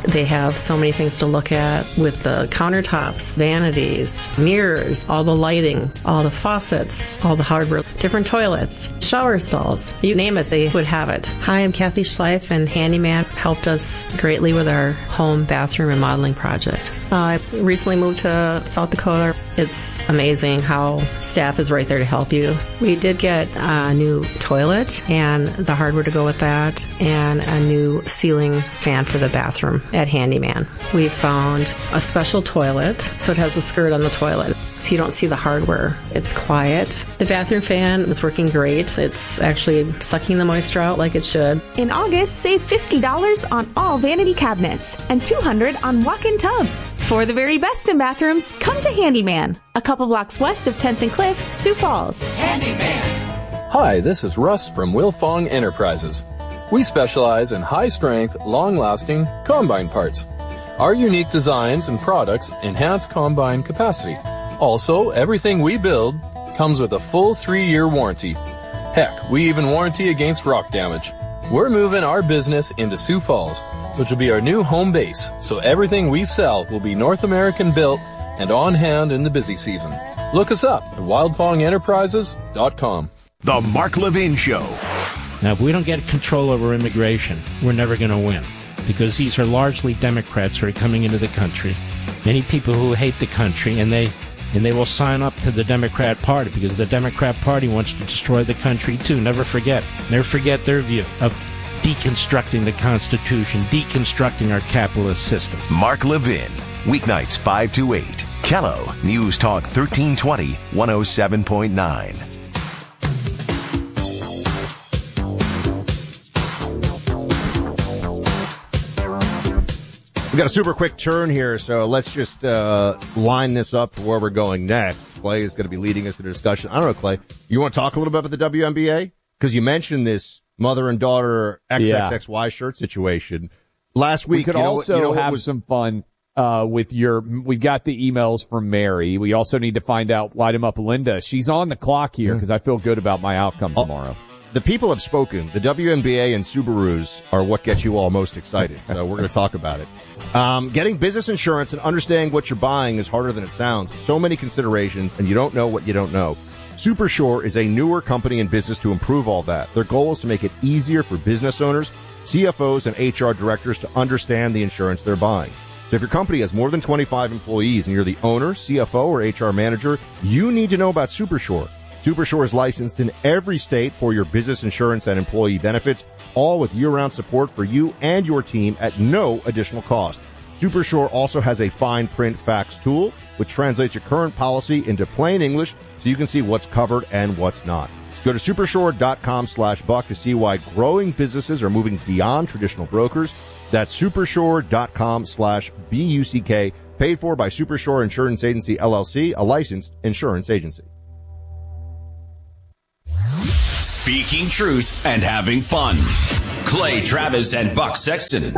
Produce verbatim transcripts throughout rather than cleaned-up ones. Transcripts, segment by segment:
They have so many things to look at with the countertops, vanities, mirrors, all the lighting, all the faucets, all the hardware, different toilets, shower stalls. You name it, they would have it. Hi, I'm Kathy Schleif, and Handyman helped us greatly with our home bathroom remodeling project. Uh, I recently moved to South Dakota. It's amazing how staff is right there to help you. We did get a new toilet and the hardware to go with that, and a new ceiling fan for the bathroom at Handyman. We found a special toilet, so it has a skirt on the toilet, so you don't see the hardware. It's quiet. The bathroom fan is working great. It's actually sucking the moisture out like it should. In August, save fifty dollars on all vanity cabinets and two hundred dollars on walk-in tubs. For the very best in bathrooms, come to Handyman, a couple blocks west of tenth and Cliff, Sioux Falls. Handyman. Hi, this is Russ from Wilfong Enterprises. We specialize in high-strength, long-lasting combine parts. Our unique designs and products enhance combine capacity. Also, everything we build comes with a full three-year warranty. Heck, we even warranty against rock damage. We're moving our business into Sioux Falls, which will be our new home base, so everything we sell will be North American built and on hand in the busy season. Look us up at wildfong enterprises dot com. The Mark Levin Show. Now, if we don't get control over immigration, we're never going to win, because these are largely Democrats who are coming into the country. Many people who hate the country, and they and they will sign up to the Democrat Party, because the Democrat Party wants to destroy the country too. Never forget. Never forget their view of deconstructing the Constitution, deconstructing our capitalist system. Mark Levin, weeknights five to eight. Kello, News Talk thirteen twenty, one oh seven point nine. We got a super quick turn here, so let's just uh, line this up for where we're going next. Clay is going to be leading us to the discussion. I don't know, Clay, you want to talk a little bit about the W N B A? Because you mentioned this mother and daughter X X X Y yeah. shirt situation last week. We could you know, also you know have was, some fun uh, with your. We've got the emails from Mary. We also need to find out. Light him up, Linda. She's on the clock here because I feel good about my outcome tomorrow. The people have spoken. The W N B A and Subarus are what gets you all most excited. So we're going to talk about it. Um, getting business insurance and understanding what you're buying is harder than it sounds. So many considerations, and you don't know what you don't know. Supersure is a newer company in business to improve all that. Their goal is to make it easier for business owners, C F Os, and H R directors to understand the insurance they're buying. So if your company has more than twenty-five employees and you're the owner, C F O, or H R manager, you need to know about Supersure. Supersure is licensed in every state for your business insurance and employee benefits, all with year-round support for you and your team at no additional cost. Supersure also has a fine print fax tool, which translates your current policy into plain English so you can see what's covered and what's not. Go to supersure.com slash buck to see why growing businesses are moving beyond traditional brokers. That's supersure.com slash B U C K, paid for by Supersure Insurance Agency, L L C, a licensed insurance agency. Speaking truth and having fun. Clay Travis and Buck Sexton.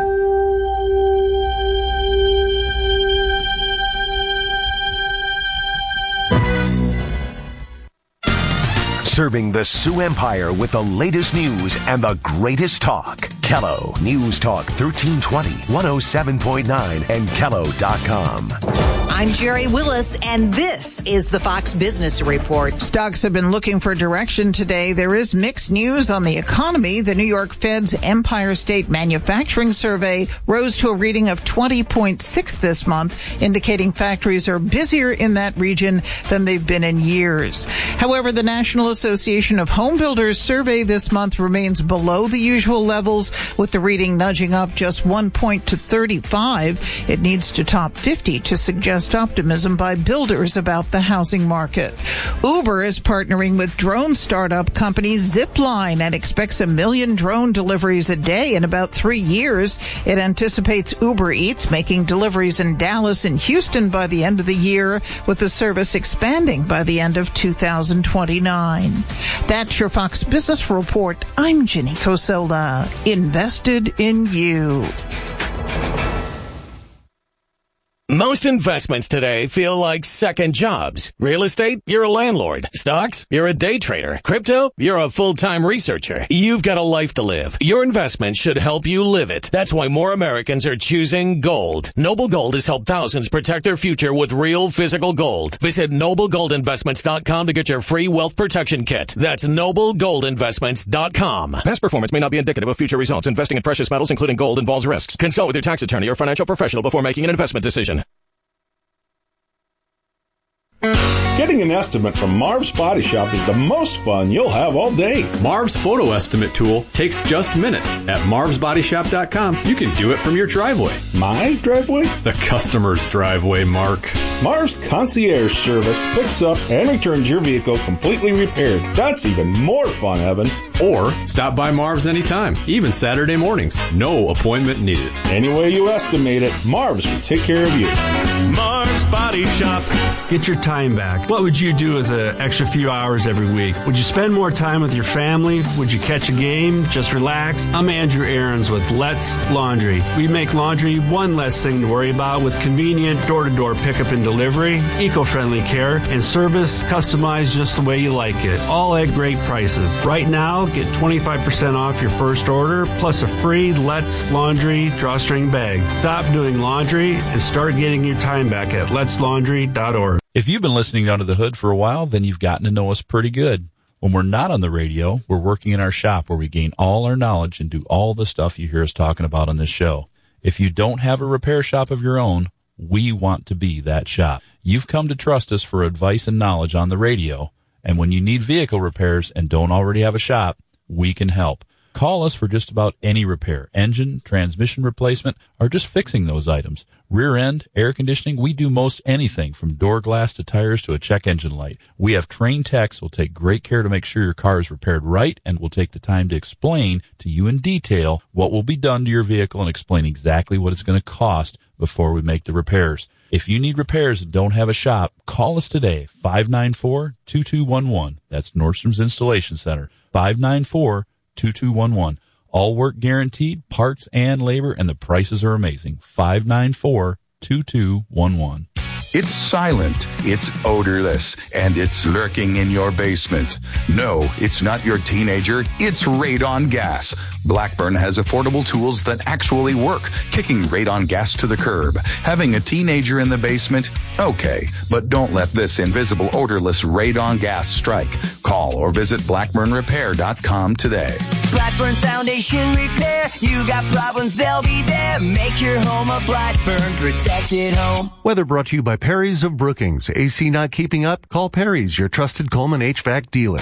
Serving the Sioux Empire with the latest news and the greatest talk. Kello, News Talk thirteen twenty, one oh seven point nine, and kello dot com. I'm Jerry Willis, and this is the Fox Business Report. Stocks have been looking for direction today. There is mixed news on the economy. The New York Fed's Empire State Manufacturing Survey rose to a reading of twenty point six this month, indicating factories are busier in that region than they've been in years. However, the National Association of Home Builders survey this month remains below the usual levels, with the reading nudging up just one point to thirty-five. It needs to top fifty to suggest optimism by builders about the housing market. Uber is partnering with drone startup company Zipline and expects a million drone deliveries a day in about three years. It anticipates Uber Eats making deliveries in Dallas and Houston by the end of the year, with the service expanding by the end of two thousand twenty-nine. That's your Fox Business Report. I'm Jenny Cosola. Invested in you. Most Most investments today feel like second jobs. Real estate? You're a landlord. Stocks? You're a day trader. Crypto? You're a full-time researcher. You've got a life to live. Your investment should help you live it. That's why more Americans are choosing gold. Noble Gold has helped thousands protect their future with real physical gold. Visit noble gold investments dot com to get your free wealth protection kit. That's noble gold investments dot com. Past performance may not be indicative of future results. Investing in precious metals, including gold, involves risks. Consult with your tax attorney or financial professional before making an investment decision. Getting an estimate from Marv's Body Shop is the most fun you'll have all day. Marv's photo estimate tool takes just minutes. At marvs body shop dot com, you can do it from your driveway. My driveway? The customer's driveway, Mark. Marv's concierge service picks up and returns your vehicle completely repaired. That's even more fun, Evan. Or stop by Marv's anytime, even Saturday mornings. No appointment needed. Any way you estimate it, Marv's will take care of you. Marv's Body Shop. Get your time back. What would you do with the extra few hours every week? Would you spend more time with your family? Would you catch a game? Just relax? I'm Andrew Aarons with Let's Laundry. We make laundry one less thing to worry about with convenient door-to-door pickup and delivery, eco-friendly care, and service customized just the way you like it. All at great prices. Right now, get twenty-five percent off your first order, plus a free Let's Laundry drawstring bag. Stop doing laundry and start getting your time back at lets laundry dot org. If you've been listening Under the Hood for a while, then you've gotten to know us pretty good. When we're not on the radio, we're working in our shop where we gain all our knowledge and do all the stuff you hear us talking about on this show. If you don't have a repair shop of your own, we want to be that shop. You've come to trust us for advice and knowledge on the radio, and when you need vehicle repairs and don't already have a shop, we can help. Call us for just about any repair, engine, transmission replacement, or just fixing those items. Rear end, air conditioning, we do most anything from door glass to tires to a check engine light. We have trained techs who will take great care to make sure your car is repaired right and will take the time to explain to you in detail what will be done to your vehicle and explain exactly what it's going to cost before we make the repairs. If you need repairs and don't have a shop, call us today, five nine four, two two one one. That's Nordstrom's Installation Center, five nine four, two two one one. All work guaranteed, parts and labor, and the prices are amazing. five nine four, two two one one. It's silent, it's odorless, and it's lurking in your basement. No, it's not your teenager, it's radon gas. Blackburn has affordable tools that actually work, kicking radon gas to the curb. Having a teenager in the basement? Okay, but don't let this invisible odorless radon gas strike. Call or visit blackburn repair dot com today. Blackburn Foundation Repair. You got problems, they'll be there. Make your home a Blackburn protected home. Weather brought to you by Perry's of Brookings. A C not keeping up? Call Perry's, your trusted Coleman H V A C dealer.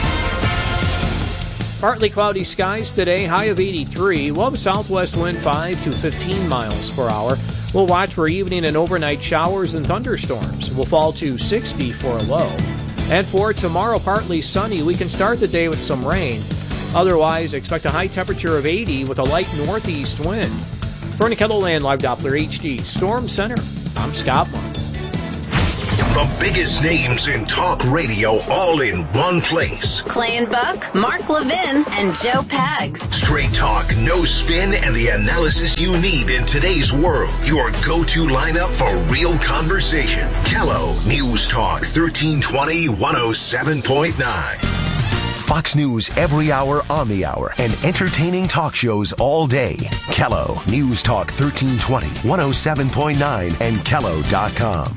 Partly cloudy skies today, high of eighty-three. We'll have a southwest wind five to fifteen miles per hour. We'll watch for evening and overnight showers and thunderstorms. We'll fall to sixty for a low. And for tomorrow, partly sunny. We can start the day with some rain. Otherwise, expect a high temperature of eighty with a light northeast wind. For KELOLAND Live Doppler H D Storm Center, I'm Scott Lund. The biggest names in talk radio all in one place. Clay and Buck, Mark Levin, and Joe Pags. Straight talk, no spin, and the analysis you need in today's world. Your go-to lineup for real conversation. Kello News Talk thirteen twenty, one oh seven point nine. Fox News every hour on the hour and entertaining talk shows all day. Kello News Talk thirteen twenty, one oh seven point nine and kello dot com.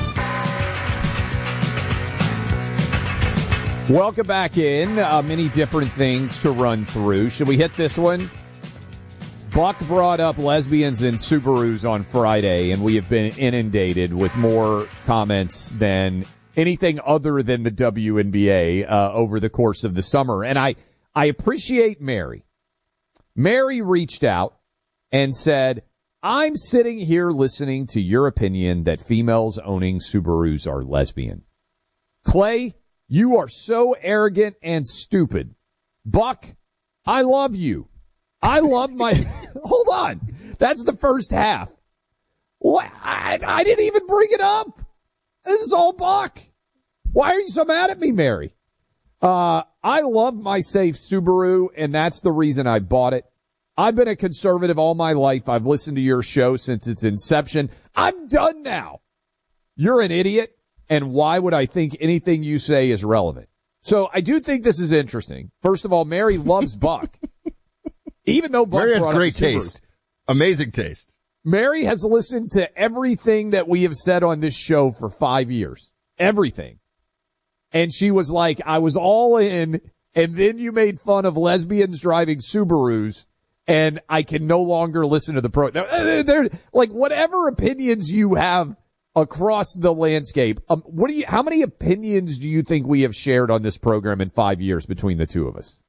Welcome back in. Uh, many different things to run through. Should we hit this one? Buck brought up lesbians and Subarus on Friday, and we have been inundated with more comments than anything other than the W N B A uh, over the course of the summer. And I, I appreciate Mary. Mary reached out and said, I'm sitting here listening to your opinion that females owning Subarus are lesbian. Clay, you are so arrogant and stupid. Buck, I love you. I love my... Hold on. That's the first half. What? I, I didn't even bring it up. This is all Buck. Why are you so mad at me, Mary? Uh, I love my safe Subaru, and that's the reason I bought it. I've been a conservative all my life. I've listened to your show since its inception. I'm done now. You're an idiot, and why would I think anything you say is relevant? So I do think this is interesting. First of all, Mary loves Buck. Even though Buck Mary has brought great up the Subarus. taste. Amazing taste. Mary has listened to everything that we have said on this show for five years. Everything. And she was like, I was all in, and then you made fun of lesbians driving Subarus, and I can no longer listen to the pro. Now, they're, like, whatever opinions you have across the landscape, um, what do you, how many opinions do you think we have shared on this program in five years between the two of us?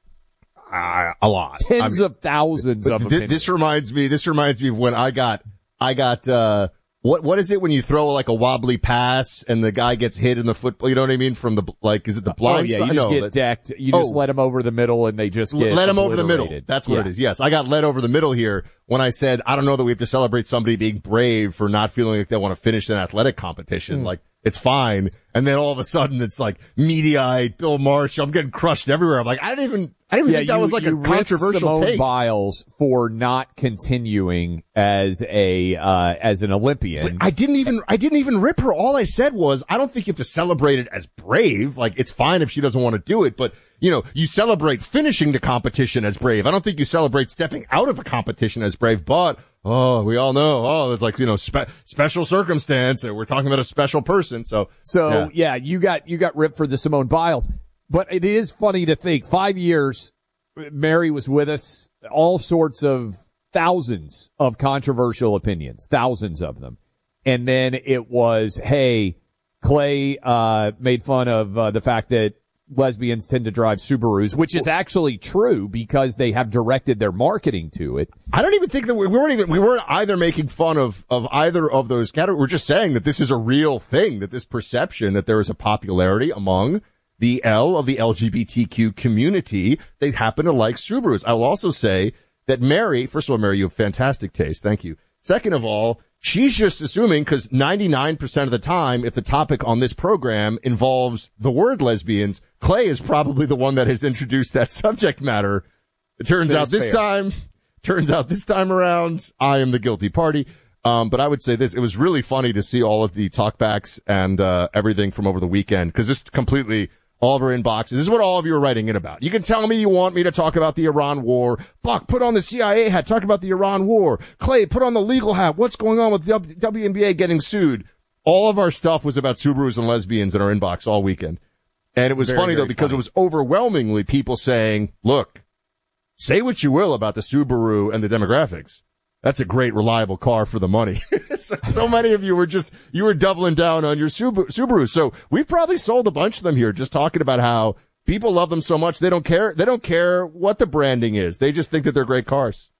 Uh, a lot. Tens I mean, of thousands of th- opinions. This reminds me, this reminds me of when I got, I got, uh, what, what is it when you throw like a wobbly pass and the guy gets hit in the football? You know what I mean? From the, like, is it the blind oh, yeah, side? you just no, get that, decked. You just oh, let them over the middle and they just get let him over the middle. obliterated. That's what yeah. it is. Yes. I got led over the middle here when I said, I don't know that we have to celebrate somebody being brave for not feeling like they want to finish an athletic competition. Mm. Like, it's fine. And then all of a sudden it's like media-eyed Bill Marshall. I'm getting crushed everywhere. I'm like, I didn't even, I didn't even yeah, think that you, was like you a controversial Simone take. Biles for not continuing as a, uh, as an Olympian. But I didn't even, I didn't even rip her. All I said was, I don't think you have to celebrate it as brave. Like, it's fine if she doesn't want to do it, but you know, you celebrate finishing the competition as brave. I don't think you celebrate stepping out of a competition as brave, but oh, we all know, oh, it's like, you know, spe- special circumstance. We're talking about a special person. So, so yeah. yeah, you got, you got ripped for the Simone Biles, but it is funny to think five years, Mary was with us, all sorts of thousands of controversial opinions, thousands of them. And then it was, hey, Clay, uh, made fun of, uh, the fact that lesbians tend to drive Subarus, which is actually true because they have directed their marketing to it. I don't even think that we, we weren't even, we weren't either making fun of, of either of those categories. We're just saying that this is a real thing, that this perception that there is a popularity among the L of the L G B T Q community. They happen to like Subarus. I will also say that Mary, first of all, Mary, you have fantastic taste. Thank you. Second of all, she's just assuming, because ninety-nine percent of the time, if the topic on this program involves the word lesbians, Clay is probably the one that has introduced that subject matter. It turns that out this fair. time, turns out this time around, I am the guilty party. Um, but I would say this, it was really funny to see all of the talkbacks and, uh, everything from over the weekend, because this completely, all of our inboxes, this is what all of you are writing in about. You can tell me you want me to talk about the Iran war. Buck, put on the C I A hat, talk about the Iran war. Clay, put on the legal hat. What's going on with the W N B A getting sued? All of our stuff was about Subarus and lesbians in our inbox all weekend. And it was very, funny, though, very because funny. it was overwhelmingly people saying, look, say what you will about the Subaru and the demographics. That's a great, reliable car for the money. so, so many of you were just, you were doubling down on your Subaru, Subaru. So we've probably sold a bunch of them here, just talking about how people love them so much they don't care. They don't care what the branding is. They just think that they're great cars.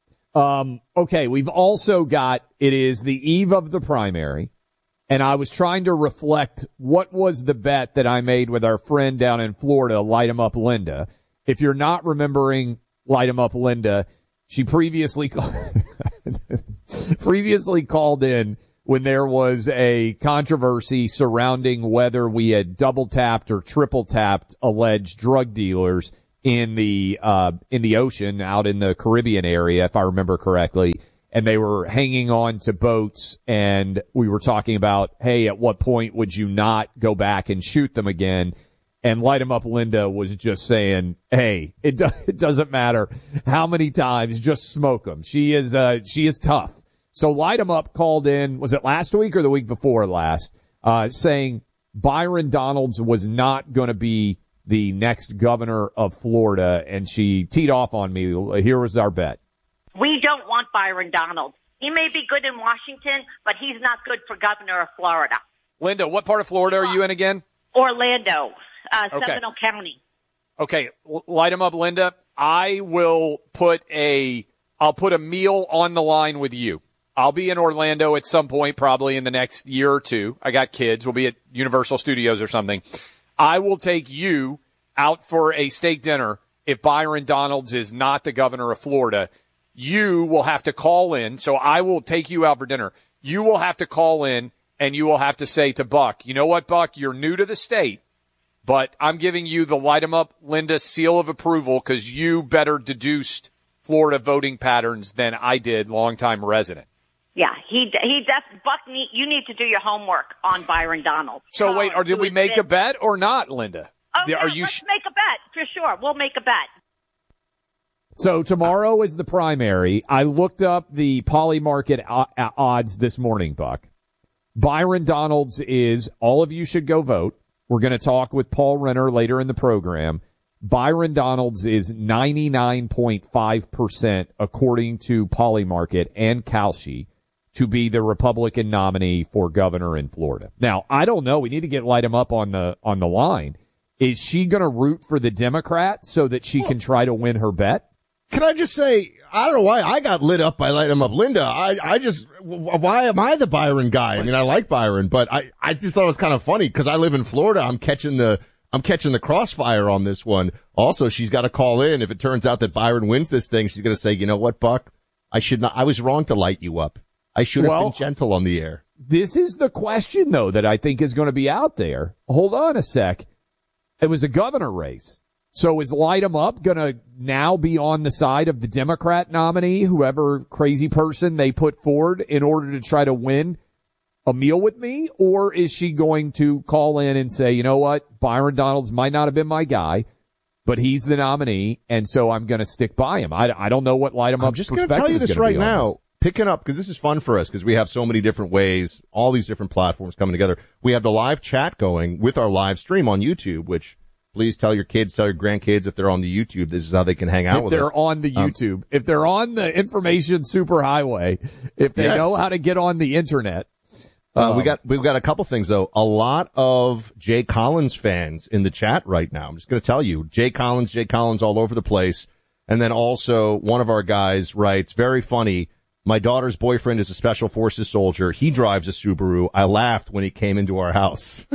Um, okay. We've also got, it is the eve of the primary. And I was trying to reflect what was the bet that I made with our friend down in Florida, Light 'em Up Linda. If you're not remembering Light 'em Up Linda, she previously previously called in when there was a controversy surrounding whether we had double tapped or triple tapped alleged drug dealers in the uh in the ocean out in the Caribbean area, if I remember correctly. And they were hanging on to boats, and we were talking about, hey, at what point would you not go back and shoot them again? And Light 'em Up Linda was just saying, hey, it, do- it doesn't matter how many times, just smoke them. She is, uh, she is tough. So Light 'em Up called in, was it last week or the week before last, uh, saying Byron Donalds was not going to be the next governor of Florida. And she teed off on me. Here was our bet. We don't want Byron Donalds. He may be good in Washington, but he's not good for governor of Florida. Linda, what part of Florida are you in again? Orlando. Uh, Okay. Seminole County. Okay, l- light them up, Linda. I will put a, I'll put a meal on the line with you. I'll be in Orlando at some point, probably in the next year or two. I got kids. We'll be at Universal Studios or something. I will take you out for a steak dinner if Byron Donalds is not the governor of Florida. You will have to call in. So I will take you out for dinner. You will have to call in and you will have to say to Buck, you know what, Buck, you're new to the state. But I'm giving you the Light 'em Up Linda seal of approval because you better deduced Florida voting patterns than I did, longtime resident. Yeah, he he def Buck. Need, you need to do your homework on Byron Donald. So wait, or did we make a bet or not, Linda? Oh, Are yeah, you let's sh- make a bet for sure. We'll make a bet. So tomorrow is the primary. I looked up the poly market o- odds this morning, Buck. Byron Donalds is, all of you should go vote. We're going to talk with Paul Renner later in the program. Byron Donalds is ninety-nine point five percent according to Polymarket and Kalshi to be the Republican nominee for governor in Florida. Now, I don't know. We need to get light him up on the on the line. Is she going to root for the Democrat so that she can try to win her bet? Can I just say, I don't know why I got lit up by lighting him up. Linda, I, I just, why am I the Byron guy? I mean, I like Byron, but I, I just thought it was kind of funny because I live in Florida. I'm catching the, I'm catching the crossfire on this one. Also, she's got to call in. If it turns out that Byron wins this thing, she's going to say, you know what, Buck? I should not, I was wrong to light you up. I should have well, been gentle on the air. This is the question, though, that I think is going to be out there. Hold on a sec. It was a governor race. So is Light 'em Up going to now be on the side of the Democrat nominee, whoever crazy person they put forward, in order to try to win a meal with me? Or is she going to call in and say, you know what, Byron Donalds might not have been my guy, but he's the nominee, and so I'm going to stick by him? I, I don't know what Light 'em Up's I'm just going perspective to tell you is this gonna right be on now. this. Picking up, because this is fun for us, because we have so many different ways, all these different platforms coming together. We have the live chat going with our live stream on YouTube, which please tell your kids, tell your grandkids if they're on the YouTube, this is how they can hang out if with us. If they're on the YouTube, um, if they're on the information superhighway, if they yes. know how to get on the internet. Uh, um, we got, we've got a couple things though. A lot of Jay Collins fans in the chat right now. I'm just going to tell you, Jay Collins, Jay Collins all over the place. And then also one of our guys writes, very funny, my daughter's boyfriend is a special forces soldier. He drives a Subaru. I laughed when he came into our house.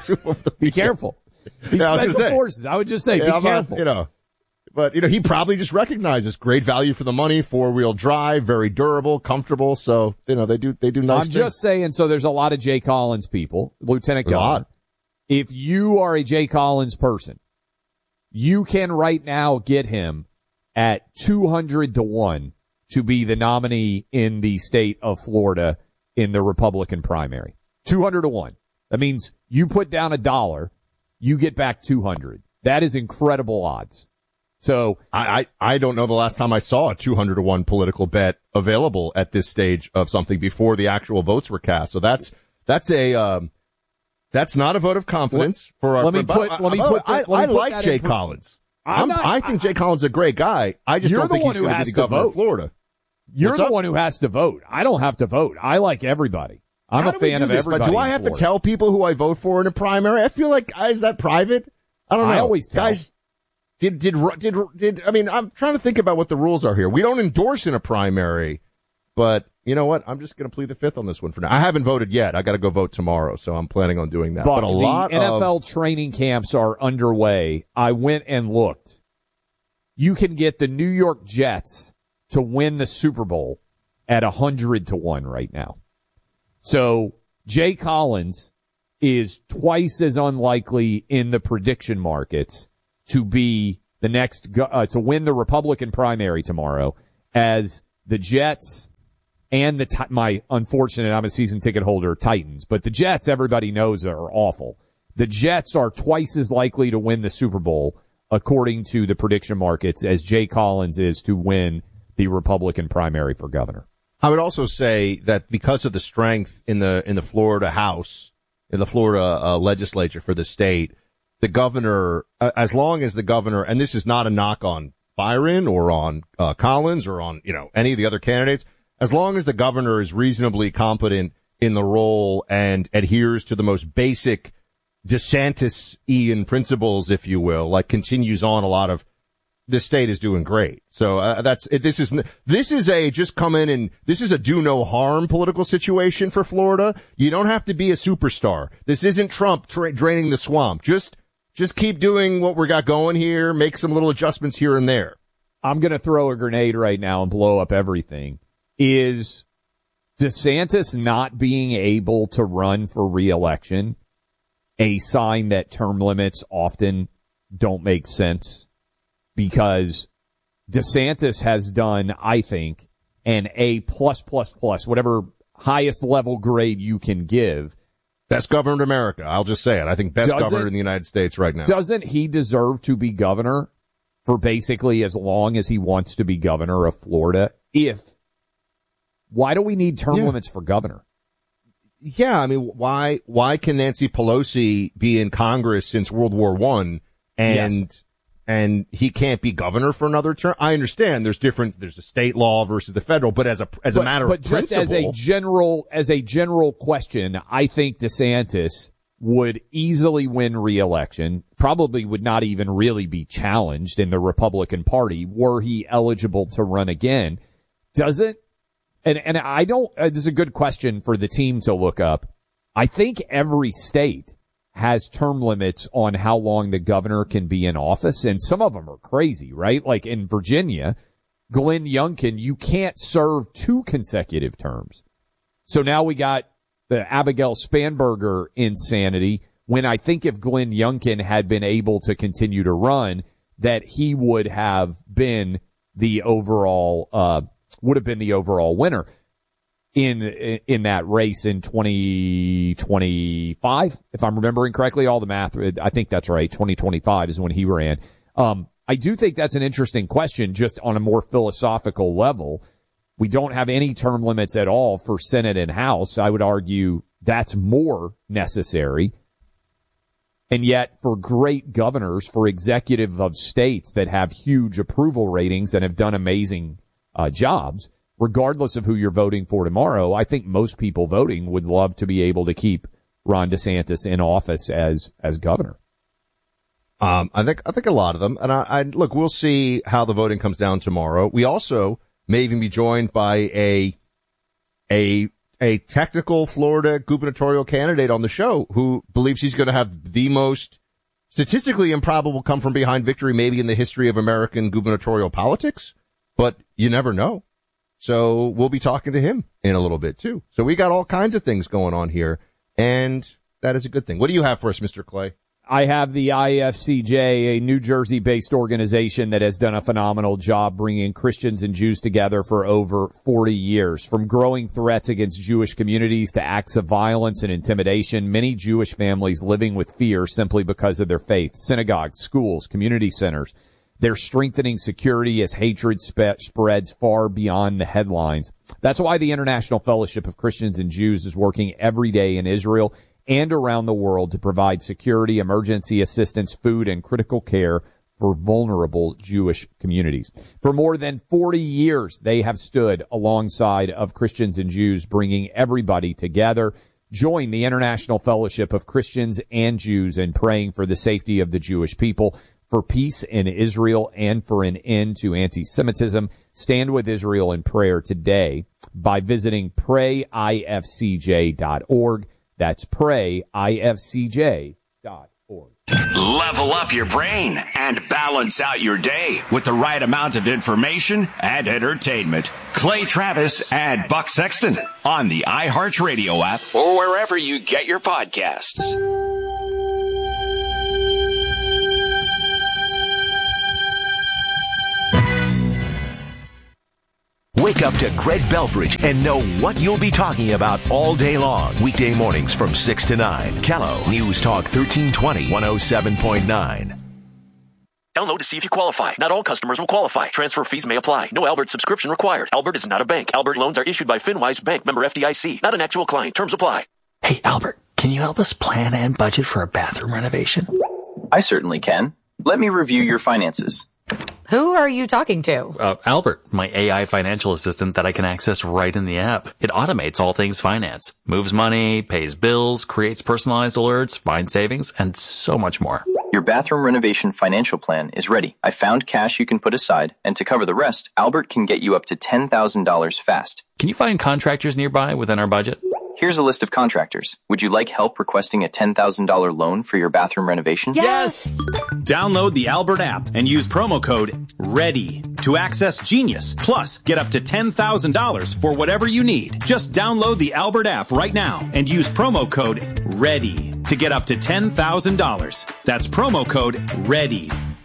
Be careful. He's yeah, special I forces. I would just say, yeah, be careful. Not, you know, but you know, he probably just recognizes great value for the money, four wheel drive, very durable, comfortable. So you know, they do they do nice. I'm things. just saying. So there's a lot of Jay Collins people, Lieutenant Governor. If you are a Jay Collins person, you can right now get him at two hundred to one to be the nominee in the state of Florida in the Republican primary. two hundred to one. That means you put down a dollar, you get back two hundred. That is incredible odds. So I, I, I don't know the last time I saw a two hundred to one political bet available at this stage of something before the actual votes were cast. So that's, that's a, um, that's not a vote of confidence let, for our let me friend. put, But, let me uh, put, I, let me I put like Jay for, Collins. I'm I'm, not, I think Jay Collins is a great guy. I just You're don't think the he's one who going to be has the to governor vote. of Florida. You're What's the up? one who has to vote. I don't have to vote. I like everybody. I'm How a do we fan do of this? everybody. But do I in have Florida. to tell people who I vote for in a primary? I feel like, is that private? I don't know. I always tell. Guys, did, did, did, did, I mean, I'm trying to think about what the rules are here. We don't endorse in a primary, but you know what? I'm just going to plead the fifth on this one for now. I haven't voted yet. I got to go vote tomorrow, so I'm planning on doing that. Buck, but a the lot N F L of training camps are underway. I went and looked. You can get the New York Jets to win the Super Bowl at one hundred to one right now. So Jay Collins is twice as unlikely in the prediction markets to be the next, uh, to win the Republican primary tomorrow as the Jets and the, my unfortunate, I'm a season ticket holder, Titans. But the Jets, everybody knows, are awful. The Jets are twice as likely to win the Super Bowl, according to the prediction markets, as Jay Collins is to win the Republican primary for governor. I would also say that because of the strength in the in the Florida House, in the Florida uh, legislature for the state, the governor, uh, as long as the governor, and this is not a knock on Byron or on uh, Collins or on, you know, any of the other candidates, as long as the governor is reasonably competent in the role and adheres to the most basic DeSantis-ian principles, if you will, like continues on a lot of, the state is doing great. So uh, that's it, this is this is a just come in and this is a do no harm political situation for Florida. You don't have to be a superstar. This isn't Trump tra- draining the swamp. Just just keep doing what we got going here. Make some little adjustments here and there. I'm going to throw a grenade right now and blow up everything. Is DeSantis not being able to run for re-election a sign that term limits often don't make sense? Because DeSantis has done, I think, an A plus plus plus, whatever highest level grade you can give. Best governor in America. I'll just say it. I think best Doesn't- governor in the United States right now. Doesn't he deserve to be governor for basically as long as he wants to be governor of Florida? If, why do we need term Yeah. limits for governor? Yeah, I mean, why why can Nancy Pelosi be in Congress since World War One and Yes. and he can't be governor for another term? I understand there's different. There's a state law versus the federal, but as a as a But- matter but of just principle, as a general as a general question, I think DeSantis would easily win re-election, probably would not even really be challenged in the Republican Party were he eligible to run again. Doesn't, and, and I don't, uh, this is a good question for the team to look up. I think every state has term limits on how long the governor can be in office, and some of them are crazy, right? Like in Virginia, Glenn Youngkin, you can't serve two consecutive terms. So now we got the Abigail Spanberger insanity, when I think if Glenn Youngkin had been able to continue to run, that he would have been the overall, uh, would have been the overall winner in, in that race in twenty twenty-five, if I'm remembering correctly. All the math, I think that's right. twenty twenty-five is when he ran. Um, I do think that's an interesting question just on a more philosophical level. We don't have any term limits at all for Senate and House. I would argue that's more necessary. And yet for great governors, for executives of states that have huge approval ratings and have done amazing uh, jobs, regardless of who you're voting for tomorrow, I think most people voting would love to be able to keep Ron DeSantis in office as as governor. Um, I think I think a lot of them. And I, I look, we'll see how the voting comes down tomorrow. We also may even be joined by a a a technical Florida gubernatorial candidate on the show who believes he's going to have the most statistically improbable come from behind victory maybe in the history of American gubernatorial politics, but you never know. So we'll be talking to him in a little bit too. So we got all kinds of things going on here, and that is a good thing. What do you have for us, Mister Clay? I have the I F C J, a New Jersey-based organization that has done a phenomenal job bringing Christians and Jews together for over forty years. From growing threats against Jewish communities to acts of violence and intimidation, many Jewish families living with fear simply because of their faith. Synagogues, schools, community centers. They're strengthening security as hatred spe- spreads far beyond the headlines. That's why the International Fellowship of Christians and Jews is working every day in Israel and around the world to provide security, emergency assistance, food, and critical care for vulnerable Jewish communities. For more than forty years, they have stood alongside of Christians and Jews, bringing everybody together. Join the International Fellowship of Christians and Jews in praying for the safety of the Jewish people, for peace in Israel, and for an end to anti-Semitism. Stand with Israel in prayer today by visiting pray I F C J dot org. That's pray I F C J dot org. Level up your brain and balance out your day with the right amount of information and entertainment. Clay Travis and Buck Sexton on the iHeartRadio app or wherever you get your podcasts. Wake up to Greg Belfridge and know what you'll be talking about all day long. Weekday mornings from six to nine. Kello News Talk thirteen twenty, one oh seven point nine. Download to see if you qualify. Not all customers will qualify. Transfer fees may apply. No Albert subscription required. Albert is not a bank. Albert loans are issued by FinWise Bank, member F D I C. Not an actual client. Terms apply. Hey, Albert, can you help us plan and budget for a bathroom renovation? I certainly can. Let me review your finances. Who are you talking to? Uh, Albert, my A I financial assistant that I can access right in the app. It automates all things finance, moves money, pays bills, creates personalized alerts, finds savings, and so much more. Your bathroom renovation financial plan is ready. I found cash you can put aside, and to cover the rest, Albert can get you up to ten thousand dollars fast. Can you find contractors nearby within our budget? Here's a list of contractors. Would you like help requesting a ten thousand dollars loan for your bathroom renovation? Yes! Download the Albert app and use promo code READY to access Genius. Plus, get up to ten thousand dollars for whatever you need. Just download the Albert app right now and use promo code READY to get up to ten thousand dollars. That's promo code READY.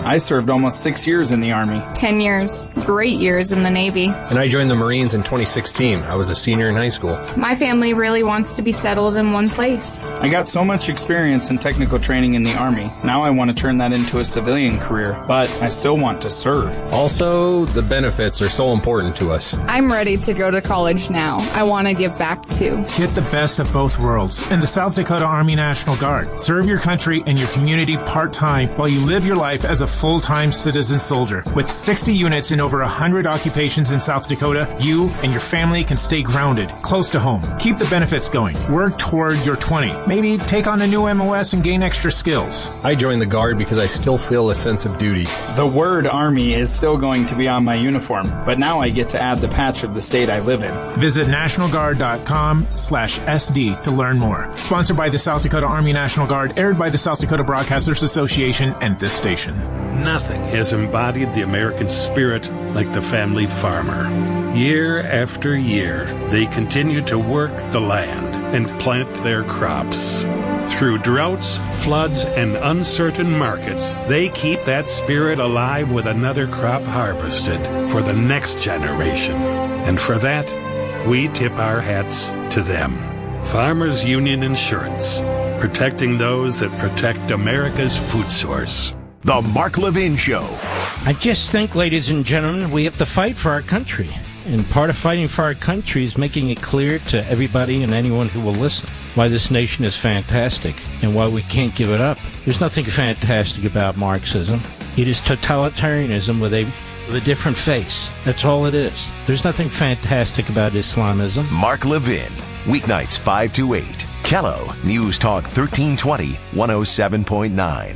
I served almost six years in the Army. Ten years. Great years in the Navy. And I joined the Marines in twenty sixteen. I was a senior in high school. My family really wants to be settled in one place. I got so much experience and technical training in the Army. Now I want to turn that into a civilian career, but I still want to serve. Also, the benefits are so important to us. I'm ready to go to college now. I want to give back too. Get the best of both worlds in the South Dakota Army National Guard. Serve your country and your community part-time while you live your life as a full-time citizen soldier. With sixty units in over one hundred occupations in South Dakota, you and your family can stay grounded, close to home. Keep the benefits going. Work toward your twenty. Maybe take on a new M O S and gain extra skills. I joined the Guard because I still feel a sense of duty. The word Army is still going to be on my uniform, but now I get to add the patch of the state I live in. Visit national guard dot com slash S D to learn more. Sponsored by the South Dakota Army National Guard, aired by the South Dakota Broadcasters Association and this station. Nothing has embodied the American spirit like the family farmer. Year after year, they continue to work the land and plant their crops. Through droughts, floods, and uncertain markets, they keep that spirit alive with another crop harvested for the next generation. And for that, we tip our hats to them. Farmers Union Insurance, protecting those that protect America's food source. The Mark Levin Show. I just think, ladies and gentlemen, we have to fight for our country. And part of fighting for our country is making it clear to everybody and anyone who will listen why this nation is fantastic and why we can't give it up. There's nothing fantastic about Marxism. It is totalitarianism with a with a different face. That's all it is. There's nothing fantastic about Islamism. Mark Levin, weeknights five to eight. Kello, News Talk thirteen twenty, one oh seven point nine.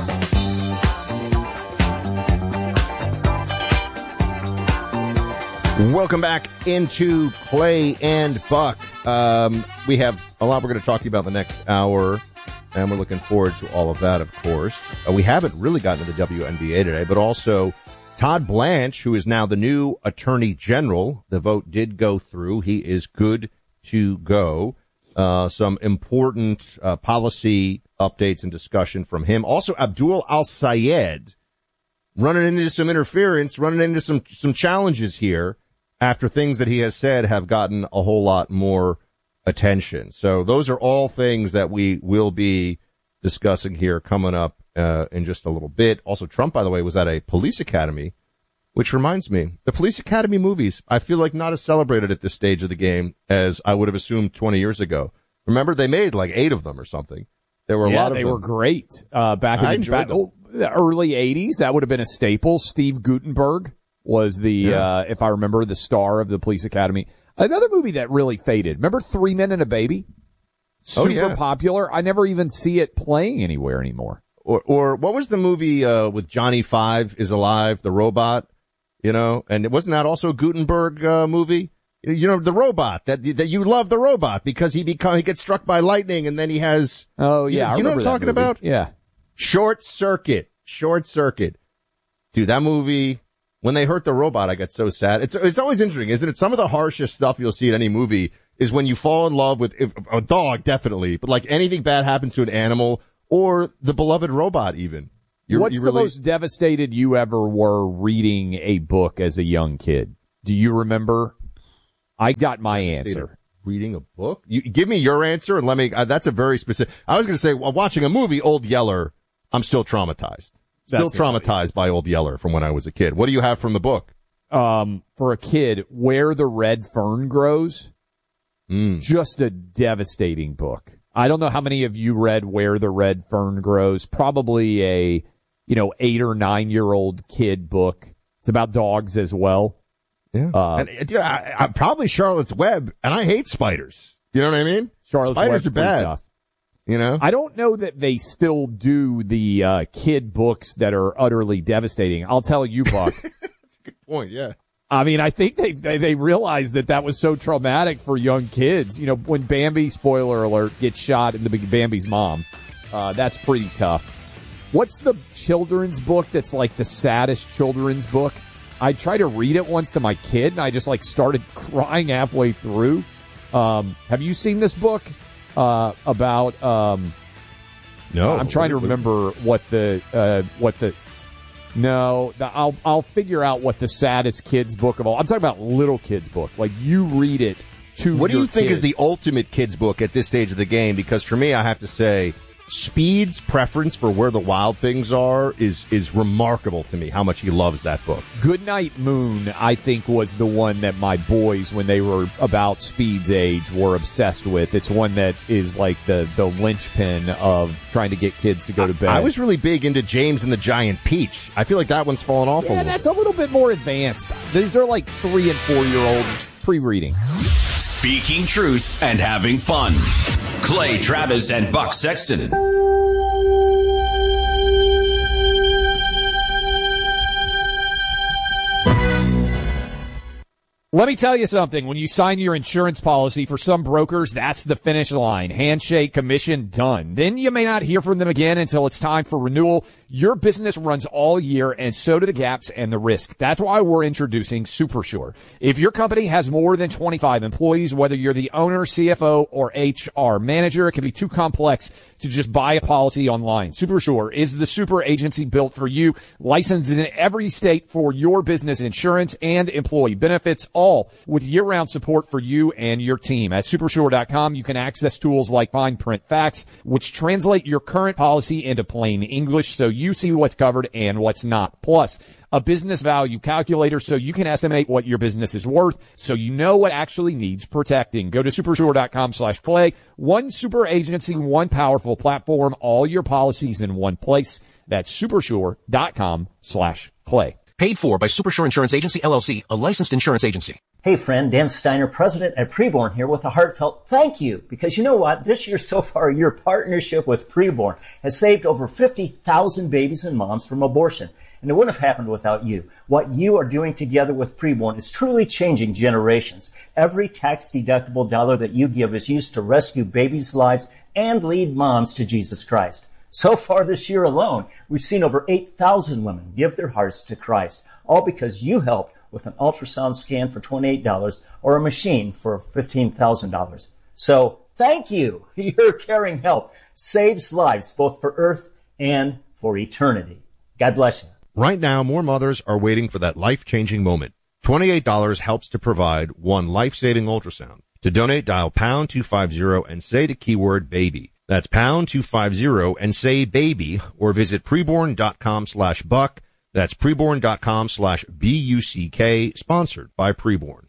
Welcome back into Clay and Buck. Um, we have a lot we're going to talk to you about the next hour, and we're looking forward to all of that, of course. Uh, we haven't really gotten to the W N B A today, but also Todd Blanche, who is now the new Attorney General. The vote did go through. He is good to go. Uh, some important uh, policy updates and discussion from him. Also, Abdul Al-Sayed running into some interference, running into some some challenges here, after things that he has said have gotten a whole lot more attention. So those are all things that we will be discussing here coming up uh, in just a little bit. Also, Trump, by the way, was at a police academy, which reminds me, the police academy movies, I feel like not as celebrated at this stage of the game as I would have assumed twenty years ago. Remember, they made like eight of them or something. There were a yeah, lot of they them. were great uh, back in the, back, oh, the early eighties. That would have been a staple. Steve Guttenberg was the, yeah. uh, if I remember, the star of the police academy. Another movie that really faded. Remember Three Men and a Baby? Super oh, yeah. popular. I never even see it playing anywhere anymore. Or, or what was the movie uh, with Johnny Five is Alive, the robot? You know, and wasn't that also a Gutenberg uh, movie? You know, the robot that that you love the robot because he become he gets struck by lightning and then he has. Oh yeah, you, you know what I'm talking movie. about? Yeah, Short Circuit. Short Circuit, dude. That movie. When they hurt the robot, I got so sad. It's it's always interesting, isn't it? Some of the harshest stuff you'll see in any movie is when you fall in love with if, a dog, definitely, but like anything bad happens to an animal or the beloved robot, even. You're, What's you the really... most devastated you ever were reading a book as a young kid? Do you remember? I got my answer. Reading a book? You give me your answer and let me. Uh, that's a very specific. I was going to say, well, watching a movie, Old Yeller. I'm still traumatized. Still That's traumatized by Old Yeller from when I was a kid. What do you have from the book? Um, for a kid, Where the Red Fern Grows. Mm. Just a devastating book. I don't know how many of you read Where the Red Fern Grows. Probably a, you know, eight or nine year old kid book. It's about dogs as well. Yeah. Uh, and, you know, I, I, probably Charlotte's Web, and I hate spiders. You know what I mean? Charlotte's spiders Web's are bad. Tough. You know, I don't know that they still do the uh, kid books that are utterly devastating. I'll tell you, Buck. That's a good point. Yeah. I mean, I think they, they they realized that that was so traumatic for young kids. You know, when Bambi, spoiler alert, gets shot in the Bambi's mom, uh, that's pretty tough. What's the children's book that's like the saddest children's book? I tried to read it once to my kid, and I just like started crying halfway through. Um, have you seen this book? Uh, about, um, no, I'm trying to remember what the, uh, what the, No, I'll I'll figure out what the saddest kids book of all. I'm talking about little kids book. Like you read it to. What do your you think kids. is the ultimate kids book at this stage of the game? Because for me, I have to say, Speed's preference for where the wild things are is is remarkable to me. How much he loves that book. Goodnight Moon, I think, was the one that my boys, when they were about Speed's age, were obsessed with. It's one that is like the the linchpin of trying to get kids to go to bed. I was really big into James and the Giant Peach. I feel like that one's fallen off yeah, a little. that's a little bit more advanced. These are like three and four year old pre-reading. Speaking truth and having fun. Clay Travis and Buck Sexton. Let me tell you something. When you sign your insurance policy, for some brokers, that's the finish line. Handshake, commission, done. Then you may not hear from them again until it's time for renewal. Your business runs all year, and so do the gaps and the risk. That's why we're introducing SuperSure. If your company has more than twenty-five employees, whether you're the owner, C F O, or H R manager, it can be too complex to just buy a policy online. SuperSure is the super agency built for you, licensed in every state for your business insurance and employee benefits, all with year-round support for you and your team. At supersure dot com, you can access tools like Fine Print Facts, which translate your current policy into plain English so you see what's covered and what's not. Plus, a business value calculator so you can estimate what your business is worth so you know what actually needs protecting. Go to supersure dot com slash clay. One super agency, one powerful platform, all your policies in one place. That's supersure dot com slash clay. Paid for by Supersure Insurance Agency, L L C, a licensed insurance agency. Hey friend, Dan Steiner, president at Preborn here with a heartfelt thank you. Because you know what? This year so far, your partnership with Preborn has saved over fifty thousand babies and moms from abortion. And it wouldn't have happened without you. What you are doing together with Preborn is truly changing generations. Every tax-deductible dollar that you give is used to rescue babies' lives and lead moms to Jesus Christ. So far this year alone, we've seen over eight thousand women give their hearts to Christ, all because you helped with an ultrasound scan for twenty-eight dollars or a machine for fifteen thousand dollars. So thank you. Your caring help saves lives both for earth and for eternity. God bless you. Right now, more mothers are waiting for that life-changing moment. twenty-eight dollars helps to provide one life-saving ultrasound. To donate, dial pound two fifty and say the keyword baby. That's pound two fifty and say baby, or visit preborn dot com slash buck. That's preborn dot com slash B U C K, sponsored by Preborn.